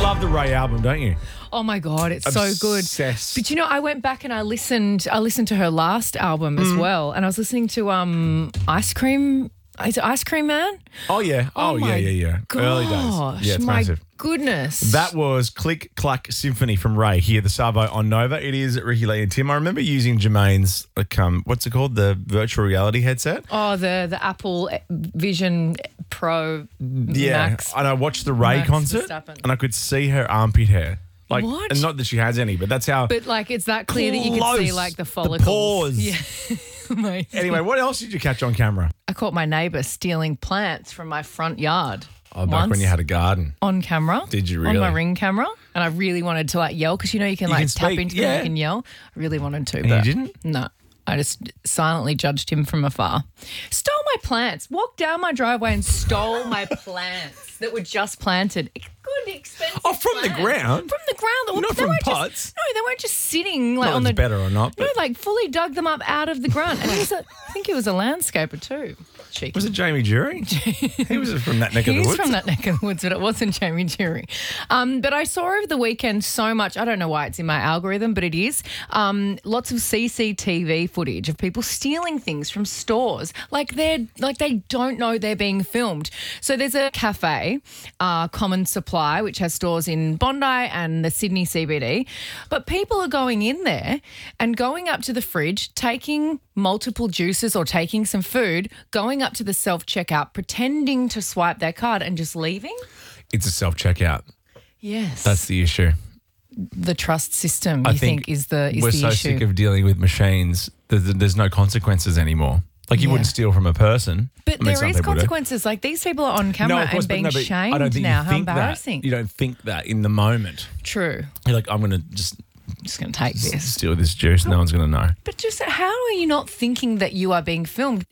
love the Ray album, don't you? Oh my God, it's so good. Obsessed. But I went back and I listened to her last album as well, and I was listening to Ice Cream. Is it Ice Cream Man? Oh, yeah. Oh, my yeah. Early days. Gosh, Yeah, it's my massive. goodness. That was Click Clack Symphony from Ray here, the Savo on Nova. It is Ricky Lee and Tim. I remember using Jermaine's, what's it called? The virtual reality headset. Oh, the Apple Vision Pro Max. And I watched the Ray Max concert Verstappen. and I could see her armpit hair. Like, What? And not that she has any, but that's how. But it's that clear that you can see close the the follicles. pores. Yeah. Amazing. Anyway, what else did you catch on camera? I caught my neighbour stealing plants from my front yard. Oh, back when once you had a garden. on camera. Did you On my really? Ring camera. And I really wanted to yell because you can can tap speak, into them yeah. and you can yell. I really wanted to, And but you didn't? No. I just silently judged him from afar. Stole my plants. Walked down my driveway and stole my plants that were just planted. Good, expensive Oh, from the plants. ground? From the ground. Not They from weren't pots? No, they weren't just sitting Not on that the... it's better or not, No, but fully dug them up out of the ground. And I think he was a landscaper too. Cheeky. was it Jamie Jury? He was from that neck of the He's woods. from that neck of the woods, but it wasn't Jamie Jury. But I saw over the weekend so much. I don't know why it's in my algorithm, but it is. Lots of CCTV footage of people stealing things from stores, like they don't know they're being filmed. So there's a cafe, Common Supply, which has stores in Bondi and the Sydney CBD, but people are going in there and going up to the fridge, taking multiple juices or taking some food, going up to the self-checkout, pretending to swipe their card and just leaving? It's a self-checkout. Yes. That's the issue. the trust system, I you think is the we're issue. so sick of dealing with machines. There's no consequences anymore. Like you Yeah. wouldn't steal from a person. But I mean, there some is people do. consequences. Like these people are on camera of course, and being but shamed I don't think now. you How think embarrassing. that. You don't think that in the moment. True. You're like, I'm going to just Just going to take this. steal this juice. No one's going to know. But just how are you not thinking that you are being filmed?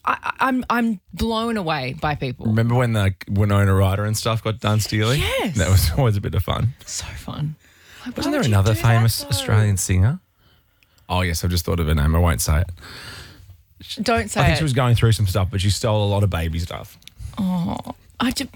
I'm blown away by people. Remember when the Winona Ryder and stuff got done stealing? Yes. That was always a bit of fun. So fun. Like, Wasn't why there would you another do that, famous though? Australian singer? Oh, yes, I've just thought of her name. I won't say it. Don't say I think it. she was going through some stuff, but she stole a lot of baby stuff. I just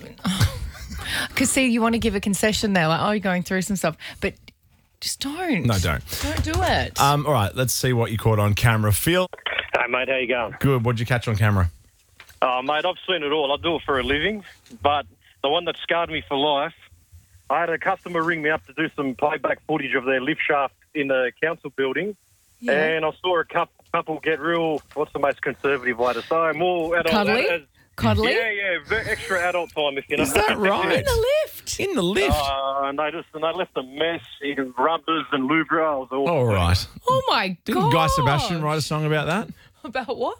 because see, you want to give a concession there, like, oh, you're going through some stuff, but just don't. No, don't. Don't do it. All right, let's see what you caught on camera. Phil, Hey, mate, how you going? good. What'd you catch on camera? Oh, mate, I've seen it all. I do it for a living, but the one that scarred me for life, I had a customer ring me up to do some playback footage of their lift shaft in the council building, Yeah. and I saw a couple get real, what's the most conservative way to say, more adult. Cuddly? Cuddly? Yeah, extra adult time, if you know. Is that right? In the lift. In the lift. And they left a mess in rubbers and lubra. I was all All right. Oh my Didn't god. Guy Sebastian write a song about that? About what?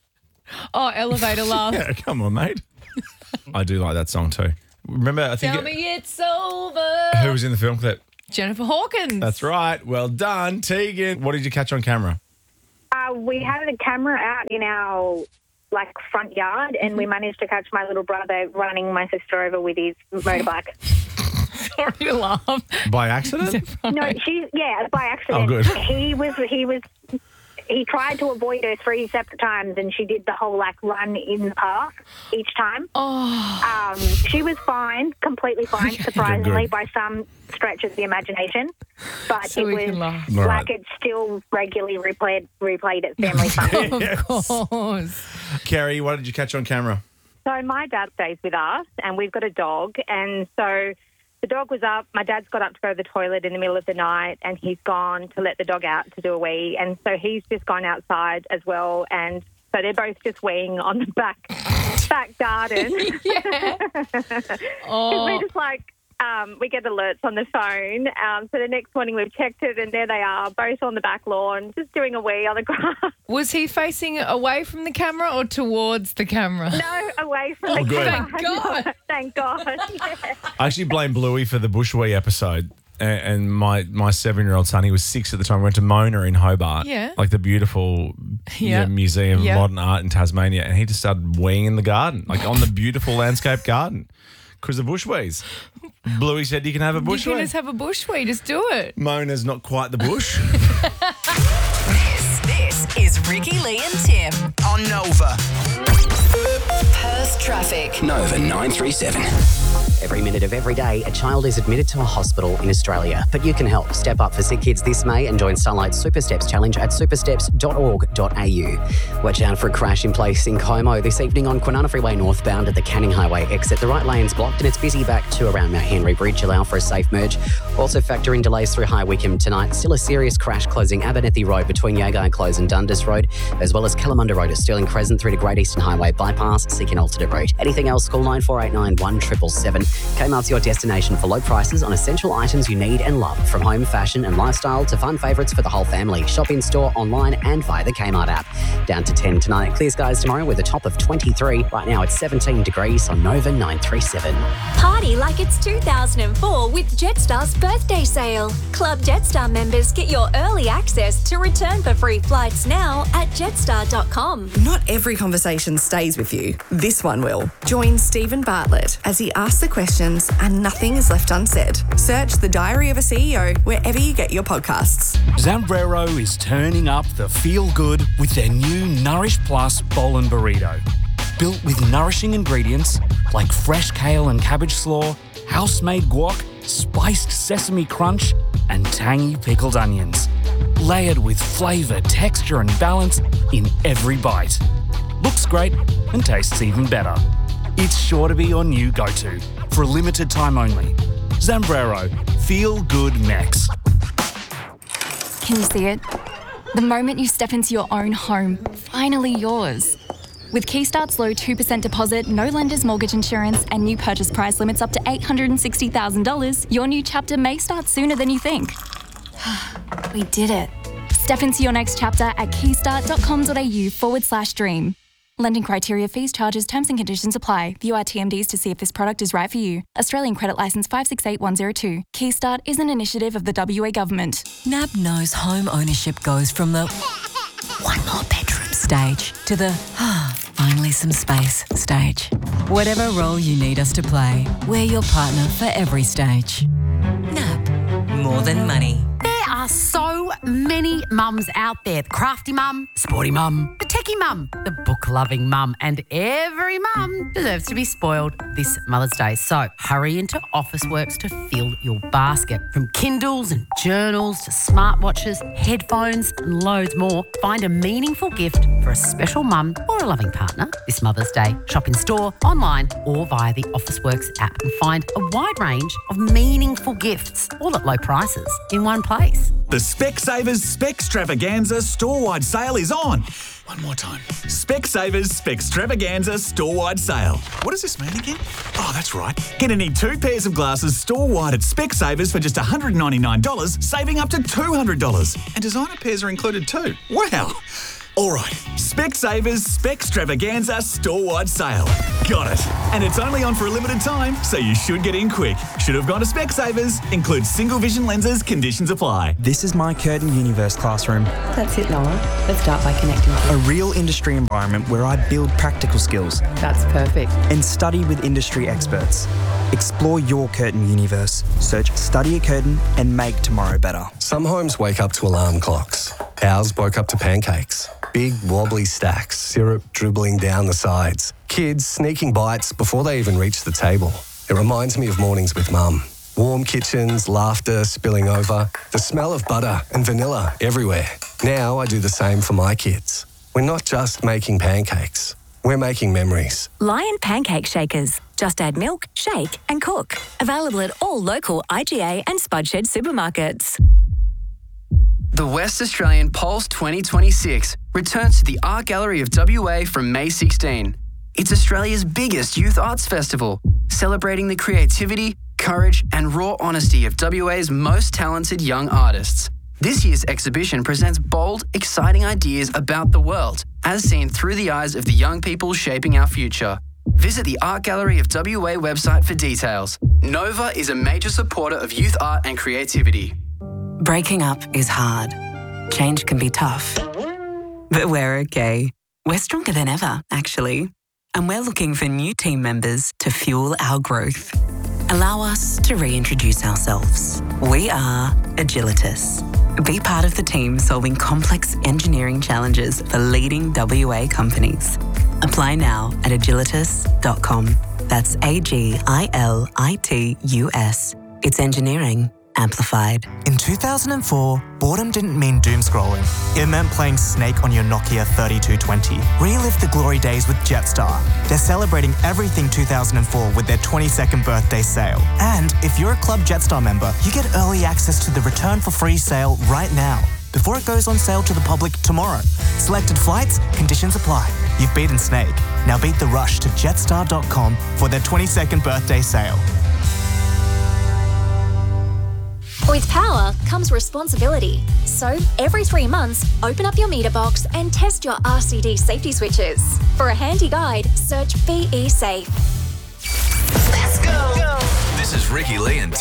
Oh, elevator love. Yeah, come on, mate. I do like that song too. Remember, I think Tell me it's over. who was in the film clip? Jennifer Hawkins. That's right. Well done, Tegan. What did you catch on camera? We had a camera out in our front yard, and we managed to catch my little brother running my sister over with his motorbike. Sorry to laugh. By accident? No, by accident. Oh, good. He tried to avoid her 3 separate times, and she did the whole run in the path each time. Oh. She was fine, completely fine, surprisingly, Good. by some stretch of the imagination. But So we can laugh. All right. it's still regularly replayed at family fun. Of course. Kerry, what did you catch on camera? So my dad stays with us, and we've got a dog, and so the dog was up. My dad's got up to go to the toilet in the middle of the night, and he's gone to let the dog out to do a wee, and so he's just gone outside as well, and so they're both just weeing on the back garden. Yeah. 'Cause Oh. we're just we get alerts on the phone. So the next morning we've checked it, and there they are, both on the back lawn, just doing a wee on the grass. Was he facing away from the camera or towards the camera? No, away from the good. grass. Thank God. Thank God. Yeah. I actually blame Bluey for the Bushwee episode. And my 7-year-old son, he was 6 at the time, went to Mona in Hobart. Yeah. Like the beautiful Yeah. museum of Yeah. modern art in Tasmania. And he just started weeing in the garden, like on the beautiful landscape garden. Because of bushwees. Bluey said you can have a You bushwee. can just have a bushwee. Just do it. Mona's not quite the bush. This is Ricky, Lee and Tim. On Nova. Perth traffic. Nova 937. Every minute of every day, a child is admitted to a hospital in Australia. But you can help. Step up for sick kids this May and join Starlight's Super Steps Challenge at supersteps.org.au. Watch out for a crash in place in Como this evening on Kwinana Freeway northbound at the Canning Highway exit. The right lane's blocked and it's busy back to around Mount Henry Bridge. Allow for a safe merge. Also factor in delays through High Wycombe tonight. Still a serious crash closing Abernethy Road between Yagai Close and Dundas Road, as well as Kalamunda Road at Stirling Crescent through to Great Eastern Highway bypass. Seek an alternate route. Anything else, call 9489 1777. Kmart's your destination for low prices on essential items you need and love, from home, fashion and lifestyle to fun favourites for the whole family. Shop in store, online and via the Kmart app. Down to 10 tonight. Clear skies tomorrow with a top of 23. Right now it's 17 degrees on Nova 937. Party like it's 2004 with Jetstar's birthday sale. Club Jetstar members get your early access to return for free flights now at jetstar.com. Not every conversation stays with you. This one will. Join Stephen Bartlett as he asks the questions and nothing is left unsaid. Search The Diary of a CEO wherever you get your podcasts. Zambrero is turning up the feel-good with their new Nourish Plus Bowl and Burrito. Built with nourishing ingredients like fresh kale and cabbage slaw, house-made guac, spiced sesame crunch, and tangy pickled onions. Layered with flavour, texture and balance in every bite. Looks great and tastes even better. It's sure to be your new go-to for a limited time only. Zambrero, feel good Mex. Can you see it? The moment you step into your own home, finally yours. With Keystart's low 2% deposit, no lender's mortgage insurance, and new purchase price limits up to $860,000, your new chapter may start sooner than you think. We did it. Step into your next chapter at keystart.com.au/dream. Lending criteria, fees, charges, terms and conditions apply. View our TMDs to see if this product is right for you. Australian Credit Licence 568102. Keystart is an initiative of the WA Government. NAB knows home ownership goes from the one more bedroom stage to the finally some space stage. Whatever role you need us to play, we're your partner for every stage. NAB, more than money. There are so many mums out there. The crafty mum, sporty mum, the techie mum, the book-loving mum, and every mum deserves to be spoiled this Mother's Day. So hurry into Officeworks to fill your basket. From Kindles and journals to smartwatches, headphones and loads more, find a meaningful gift for a special mum or a loving partner this Mother's Day. Shop in store, online or via the Officeworks app and find a wide range of meaningful gifts, all at low prices in one place. The Specsavers Specstravaganza store-wide sale is on. One more time. Specsavers Specstravaganza store-wide sale. What does this mean again? Oh, that's right. Get any 2 pairs of glasses store-wide at Specsavers for just $199, saving up to $200. And designer pairs are included too. Wow. All right, Specsavers Specstravaganza store-wide sale. Got it. And it's only on for a limited time, so you should get in quick. Should have gone to Specsavers. Includes single vision lenses. Conditions apply. This is my Curtin Universe classroom. That's it, Noah. Let's start by connecting. A real industry environment where I build practical skills. That's perfect. And study with industry experts. Explore your Curtin universe. Search Study at Curtin and make tomorrow better. Some homes wake up to alarm clocks. Ours woke up to pancakes. Big wobbly stacks, syrup dribbling down the sides. Kids sneaking bites before they even reach the table. It reminds me of mornings with Mum. Warm kitchens, laughter spilling over, the smell of butter and vanilla everywhere. Now I do the same for my kids. We're not just making pancakes. We're making memories. Lion Pancake Shakers. Just add milk, shake and cook. Available at all local IGA and Spudshed supermarkets. The West Australian Pulse 2026 returns to the Art Gallery of WA from May 16. It's Australia's biggest youth arts festival, celebrating the creativity, courage and raw honesty of WA's most talented young artists. This year's exhibition presents bold, exciting ideas about the world, as seen through the eyes of the young people shaping our future. Visit the Art Gallery of WA website for details. Nova is a major supporter of youth art and creativity. Breaking up is hard. Change can be tough. But we're okay. We're stronger than ever, actually. And we're looking for new team members to fuel our growth. Allow us to reintroduce ourselves. We are Agilitas. Be part of the team solving complex engineering challenges for leading WA companies. Apply now at agilitas.com. That's AGILITUS. It's engineering amplified. In 2004, boredom didn't mean doom scrolling. It meant playing Snake on your Nokia 3220. Relive the glory days with Jetstar. They're celebrating everything 2004 with their 22nd birthday sale. And if you're a Club Jetstar member, you get early access to the Return for Free sale right now, before it goes on sale to the public tomorrow. Selected flights, conditions apply. You've beaten Snake. Now beat the rush to jetstar.com for their 22nd birthday sale. With power comes responsibility. So every 3 months, open up your meter box and test your RCD safety switches. For a handy guide, search BE Safe. Let's go. This is Ricky Lee and